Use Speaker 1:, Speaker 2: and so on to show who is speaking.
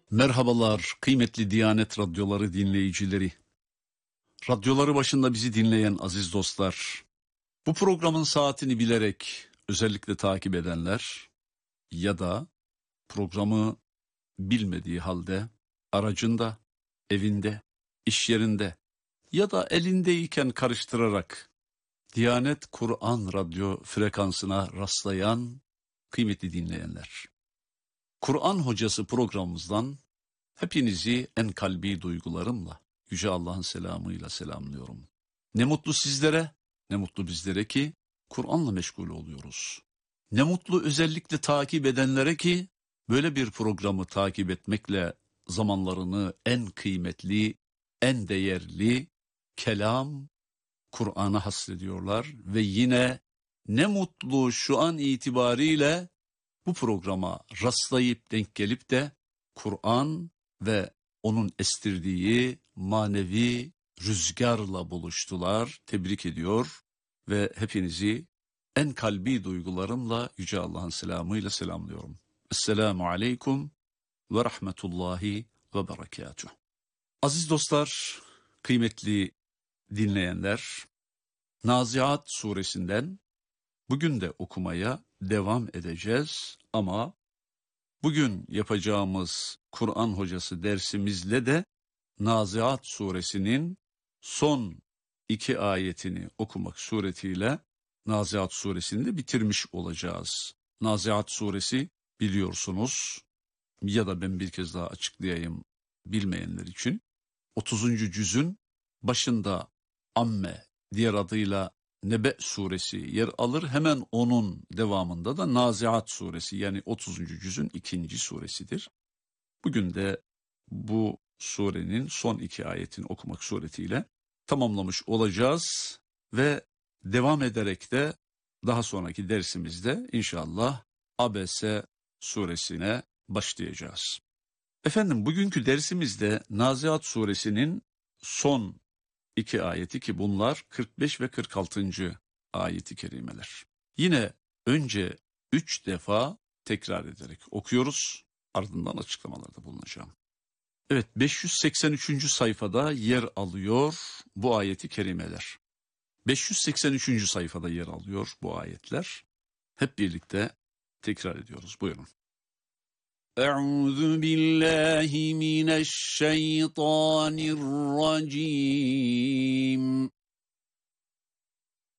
Speaker 1: Merhabalar kıymetli Diyanet Radyoları dinleyicileri. Radyoları başında bizi dinleyen aziz dostlar. Bu programın saatini bilerek özellikle takip edenler ya da programı bilmediği halde aracında, evinde, iş yerinde ya da elindeyken karıştırarak Diyanet Kur'an Radyo frekansına rastlayan kıymetli dinleyenler. Kur'an Hocası programımızdan hepinizi en kalbi duygularımla, Yüce Allah'ın selamıyla selamlıyorum. Ne mutlu sizlere, ne mutlu bizlere ki Kur'an'la meşgul oluyoruz. Ne mutlu özellikle takip edenlere ki böyle bir programı takip etmekle zamanlarını en kıymetli, en değerli kelam Kur'an'a hasrediyorlar ve yine ne mutlu şu an itibariyle bu programa rastlayıp denk gelip de Kur'an ve onun estirdiği manevi rüzgarla buluştular. Tebrik ediyor ve hepinizi en kalbi duygularımla Yüce Allah'ın selamıyla selamlıyorum. Esselamu aleyküm ve rahmetullahi ve berekatuhu. Aziz dostlar, kıymetli dinleyenler, Naziat suresinden bugün de okumaya devam edeceğiz ama bugün yapacağımız Kur'an hocası dersimizle de Naziat suresinin son 2 ayetini okumak suretiyle Naziat suresini de bitirmiş olacağız. Naziat suresi biliyorsunuz ya da ben bir kez daha açıklayayım bilmeyenler için 30. cüzün başında Amme, diğer adıyla Nebe suresi yer alır. Hemen onun devamında da Naziat suresi yani 30. cüzün 2. suresidir. Bugün de bu surenin son 2 ayetini okumak suretiyle tamamlamış olacağız ve devam ederek de daha sonraki dersimizde inşallah Abese suresine başlayacağız. Efendim bugünkü dersimizde Naziat suresinin son 2 ayeti ki bunlar 45 ve 46. ayeti kerimeler. Yine önce 3 defa tekrar ederek okuyoruz, ardından açıklamalarda bulunacağım. Evet, 583. sayfada yer alıyor bu ayeti kerimeler. 583. sayfada yer alıyor bu ayetler. Hep birlikte tekrar ediyoruz. Buyurun. Euzu billahi mineşşeytanirracim.